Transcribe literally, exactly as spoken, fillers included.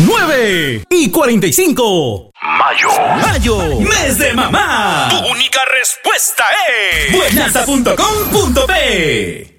nueve y cuarenta y cinco. Mayo. Mayo, mes de mamá. Tu única respuesta es buenasa punto com punto pe.